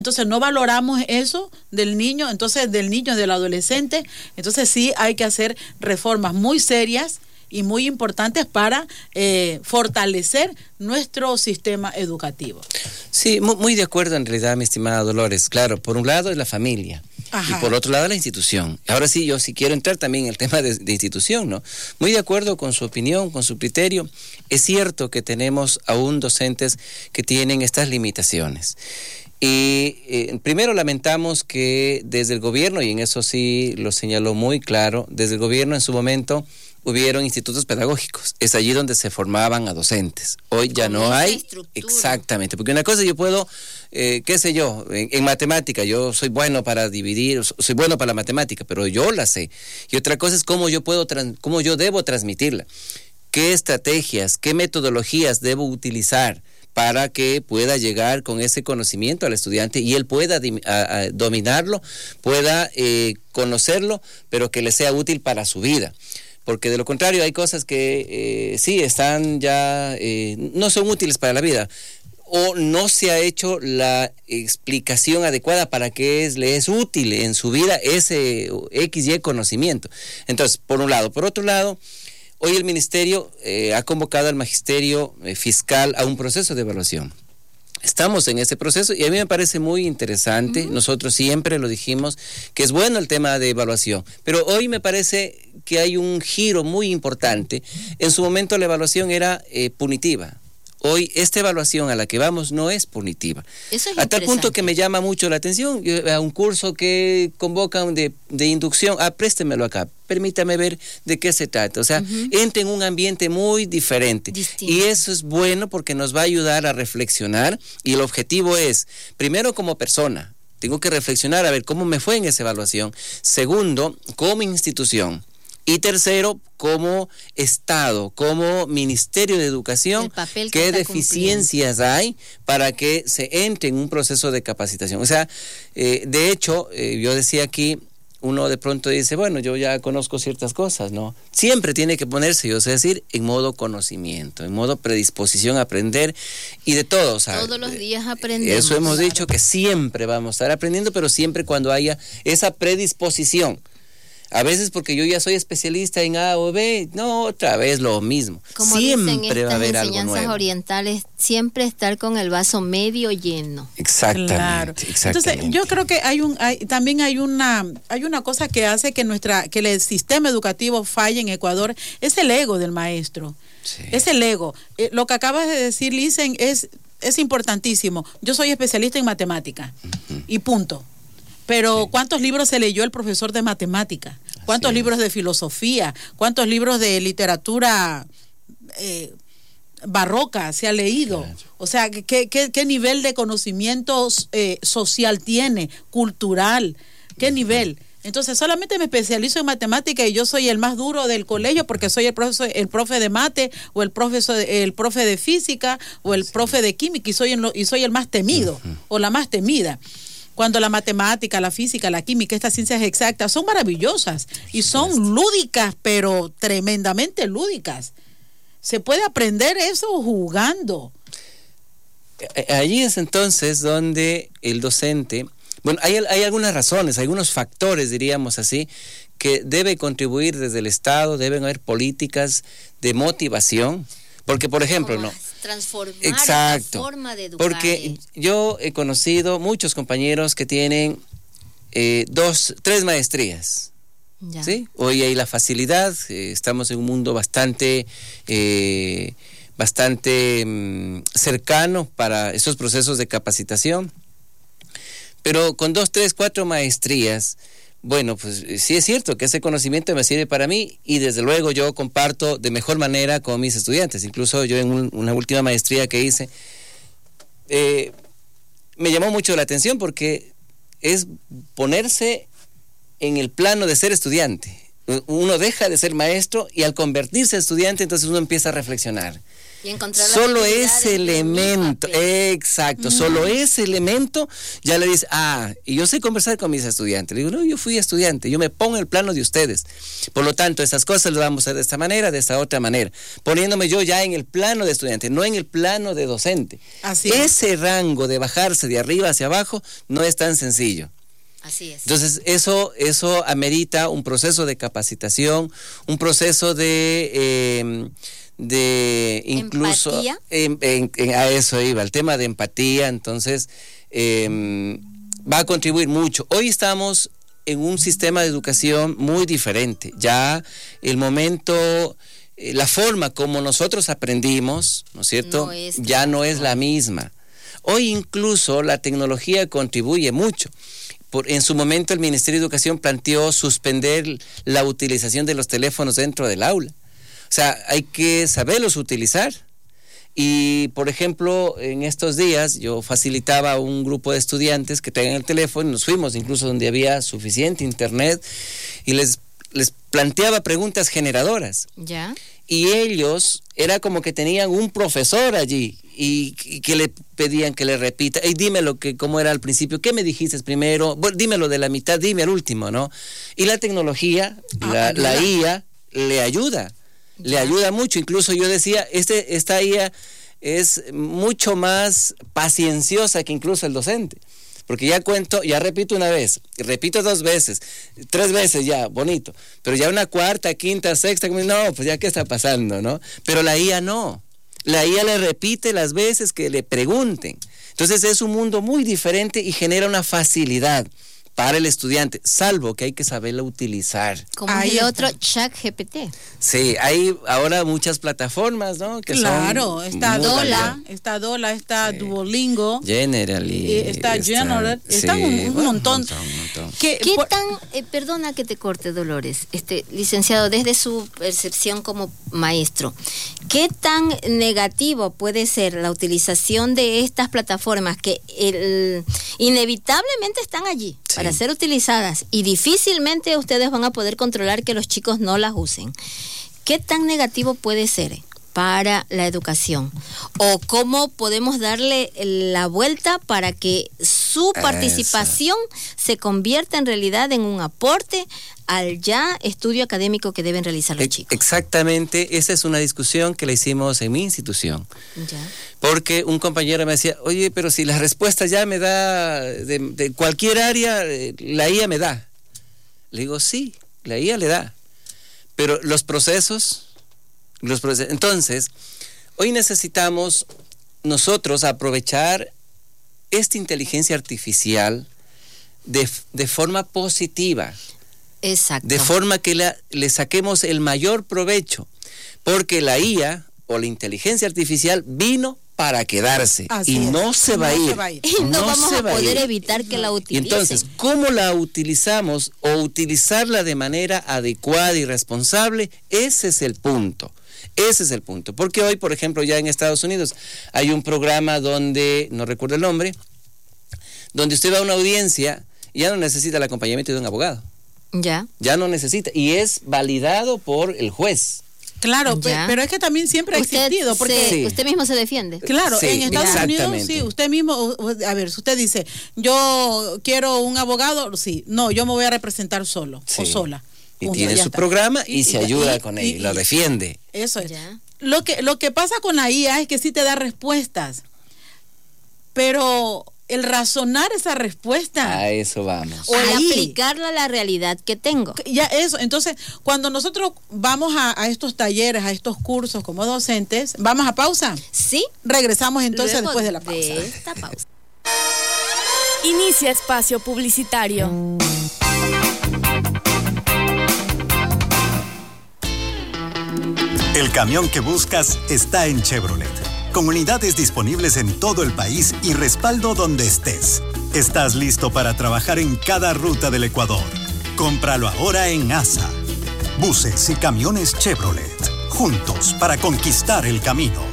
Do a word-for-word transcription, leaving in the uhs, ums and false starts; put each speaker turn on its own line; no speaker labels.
Entonces no valoramos eso del niño, entonces del niño, del adolescente. Entonces sí hay que hacer reformas muy serias y muy importantes para eh, fortalecer nuestro sistema educativo.
Sí, muy, muy de acuerdo en realidad, mi estimada Dolores. Claro, por un lado es la familia. Ajá. Y por otro lado la institución. Ahora sí, yo sí quiero entrar también en el tema de, de institución, ¿no? Muy de acuerdo con su opinión, con su criterio. Es cierto que tenemos aún docentes que tienen estas limitaciones. Y eh, primero lamentamos que desde el gobierno, y en eso sí lo señaló muy claro, desde el gobierno en su momento hubieron institutos pedagógicos, es allí donde se formaban a docentes. Hoy ya no hay, exactamente, porque una cosa yo puedo, eh, qué sé yo, en, en matemática, yo soy bueno para dividir, soy bueno para la matemática, pero yo la sé. Y otra cosa es cómo yo puedo, trans, cómo yo debo transmitirla, qué estrategias, qué metodologías debo utilizar para que pueda llegar con ese conocimiento al estudiante y él pueda a, a, dominarlo, pueda eh, conocerlo, pero que le sea útil para su vida. Porque de lo contrario hay cosas que eh, sí están ya, eh, no son útiles para la vida, o no se ha hecho la explicación adecuada para que es, le es útil en su vida ese X Y conocimiento. Entonces, por un lado. Por otro lado, hoy el Ministerio eh, ha convocado al Magisterio eh, Fiscal a un proceso de evaluación. Estamos en ese proceso y a mí me parece muy interesante. Uh-huh. Nosotros siempre lo dijimos que es bueno el tema de evaluación, pero hoy me parece que hay un giro muy importante. En su momento la evaluación era eh, punitiva. Hoy esta evaluación a la que vamos no es punitiva. Eso es a tal punto que me llama mucho la atención. Yo, a un curso que convocan de, de inducción, ah, préstemelo acá, permítame ver de qué se trata. O sea, uh-huh. entra en un ambiente muy diferente. Distinto. Y eso es bueno porque nos va a ayudar a reflexionar y el objetivo es, primero como persona, tengo que reflexionar a ver cómo me fue en esa evaluación. Segundo, como institución. Y tercero, como Estado, como Ministerio de Educación, qué deficiencias hay para que se entre en un proceso de capacitación. O sea, eh, de hecho, eh, yo decía aquí, uno de pronto dice, bueno, yo ya conozco ciertas cosas, ¿no? Siempre tiene que ponerse, yo sé decir, en modo conocimiento, en modo predisposición a aprender y de todo. O sea,
todos los días aprendemos.
Eso hemos
claro.
dicho que siempre vamos a estar aprendiendo, pero siempre cuando haya esa predisposición. A veces porque yo ya soy especialista en A o B, no, otra vez lo mismo.
Como siempre dicen va a haber algo nuevo. Enseñanzas orientales, siempre estar con el vaso medio lleno.
Exactamente,
claro.
exactamente.
Entonces, yo creo que hay un, hay, también hay una, hay una cosa que hace que nuestra, que el sistema educativo falle en Ecuador, es el ego del maestro. Sí. Es el ego. Eh, lo que acabas de decir, Licen, es, es importantísimo. Yo soy especialista en matemática, uh-huh. y punto. Pero sí. ¿cuántos libros se leyó el profesor de matemática? ¿Cuántos Así libros es. de filosofía? ¿Cuántos libros de literatura eh, barroca se ha leído? Claro. O sea, ¿qué, qué, qué nivel de conocimiento eh, social tiene? Cultural. ¿Qué uh-huh. nivel? Entonces solamente me especializo en matemática y yo soy el más duro del colegio porque soy el profesor, el profe de mate o el profesor, el profe de física o el sí. profe de química y soy el, y soy el más temido uh-huh. o la más temida. Cuando la matemática, la física, la química, estas ciencias exactas son maravillosas y son lúdicas, pero tremendamente lúdicas. Se puede aprender eso jugando.
Allí es entonces donde el docente, bueno, hay, hay algunas razones, algunos factores, diríamos así, que debe contribuir desde el Estado, deben haber políticas de motivación. Porque, por ejemplo, no.
Transformar
Exacto,
la forma de educar.
Porque yo he conocido muchos compañeros que tienen eh, dos, tres maestrías. Ya. ¿Sí? Hoy hay la facilidad, eh, estamos en un mundo bastante, eh, bastante mm, cercano para estos procesos de capacitación. Pero con dos, tres, cuatro maestrías, bueno, pues sí es cierto que ese conocimiento me sirve para mí y desde luego yo comparto de mejor manera con mis estudiantes. Incluso yo en un, una última maestría que hice, eh, me llamó mucho la atención porque es ponerse en el plano de ser estudiante. Uno deja de ser maestro y al convertirse en estudiante entonces uno empieza a reflexionar.
Y encontrar
solo ese elemento, exacto, mm. solo ese elemento ya le dice, ah, y yo sé conversar con mis estudiantes. Le digo, no, yo fui estudiante, yo me pongo en el plano de ustedes. Por lo tanto, esas cosas las vamos a hacer de esta manera, de esta otra manera, poniéndome yo ya en el plano de estudiante, no en el plano de docente.
Así
ese
es.
rango de bajarse de arriba hacia abajo no es tan sencillo.
Así es.
Entonces, eso, eso amerita un proceso de capacitación, un proceso de... Eh, de incluso
empatía.
En, en, en, a eso iba, el tema de empatía. Entonces eh, va a contribuir mucho. Hoy estamos en un sistema de educación muy diferente. Ya el momento, eh, la forma como nosotros aprendimos, ¿no es cierto? No es ya no es la misma. Hoy incluso la tecnología contribuye mucho. Por, en su momento el Ministerio de Educación planteó suspender la utilización de los teléfonos dentro del aula. O sea, hay que saberlos utilizar. Y, por ejemplo, en estos días yo facilitaba a un grupo de estudiantes que tengan el teléfono, y nos fuimos incluso donde había suficiente internet, y les, les planteaba preguntas generadoras.
Ya.
Y ellos, era como que tenían un profesor allí, y, y que le pedían que le repita, y dime lo que, cómo era al principio, ¿qué me dijiste primero? Bueno, dímelo de la mitad, dime al último, ¿no? Y la tecnología, ah, la, la I A, le ayuda. Le ayuda mucho. Incluso yo decía, este, esta I A es mucho más pacienciosa que incluso el docente. Porque ya cuento, ya repito una vez, repito dos veces, tres veces ya, bonito. Pero ya una cuarta, quinta, sexta, no, pues ya qué está pasando, ¿no? Pero la I A no. La I A le repite las veces que le pregunten. Entonces es un mundo muy diferente y genera una facilidad para el estudiante, salvo que hay que saberlo utilizar.
Como hay el otro ChatGPT.
Sí, hay ahora muchas plataformas, ¿no? Que
claro,
son
está Dola, está Dola, está sí. Duolingo,
Generally,
está General, está, está sí, un, un, montón.
Un montón, un montón. ¿Qué, ¿Qué por... tan, eh, perdona que te corte, Dolores, este licenciado, desde su percepción como maestro, qué tan negativo puede ser la utilización de estas plataformas que el, inevitablemente están allí? Sí. Para ser utilizadas y difícilmente ustedes van a poder controlar que los chicos no las usen. ¿Qué tan negativo puede ser para la educación? ¿O cómo podemos darle la vuelta para que su participación Eso. se convierta en realidad en un aporte al ya estudio académico que deben realizar los chicos?
Exactamente, esa es una discusión que la hicimos en mi institución. Ya. Porque un compañero me decía, oye, pero si las respuestas ya me da, de, de cualquier área, la I A me da. Le digo, sí, la I A le da. Pero los procesos, los procesos. Entonces, hoy necesitamos nosotros aprovechar esta inteligencia artificial de, de forma positiva.
Exacto.
De forma que la, le saquemos el mayor provecho. Porque la I A o la inteligencia artificial vino para quedarse. Así y es. no se va, no a, ir.
va a ir. Y no, no vamos a poder evitar que la utilicen.
Y entonces, ¿cómo la utilizamos o utilizarla de manera adecuada y responsable? Ese es el punto. Ese es el punto. Porque hoy, por ejemplo, ya en Estados Unidos hay un programa donde, no recuerdo el nombre, donde usted va a una audiencia y ya no necesita el acompañamiento de un abogado.
Ya.
Ya no necesita. Y es validado por el juez.
Claro, ya. pero es que también siempre ha
usted
existido. Porque
sí. Usted mismo se defiende.
Claro, sí, en Estados Unidos, sí, usted mismo, a ver, usted dice, yo quiero un abogado, sí, no, yo me voy a representar solo sí. o sola.
Y Punto, tiene su está. programa y, y se y, ayuda y, con él, y, lo defiende.
Eso es. Ya. Lo que, lo que pasa con la I A es que sí te da respuestas, pero el razonar esa respuesta.
A eso vamos.
O el aplicarla a la realidad que tengo.
Ya eso, entonces, cuando nosotros vamos a, a estos talleres, a estos cursos como docentes, ¿vamos a pausa?
Sí.
Regresamos entonces Luego después de la pausa.
De esta pausa.
Inicia espacio publicitario.
El camión que buscas está en Chevrolet. Con unidades disponibles en todo el país y respaldo donde estés. Estás listo para trabajar en cada ruta del Ecuador. Cómpralo ahora en ASA. Buses y camiones Chevrolet. Juntos para conquistar el camino.